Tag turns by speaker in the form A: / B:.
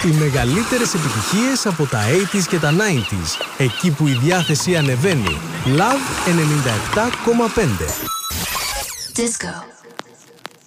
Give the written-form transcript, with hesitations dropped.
A: Οι μεγαλύτερες επιτυχίες από τα 80s και τα 90s. Εκεί που η διάθεση ανεβαίνει. Love 97,5.
B: Disco.